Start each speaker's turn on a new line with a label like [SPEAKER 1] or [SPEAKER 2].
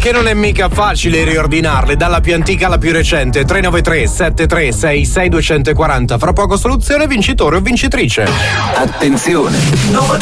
[SPEAKER 1] Che non è mica facile riordinarle dalla più antica alla più recente. 393 736 6240. Fra poco soluzione, vincitore o vincitrice.
[SPEAKER 2] Attenzione, nuova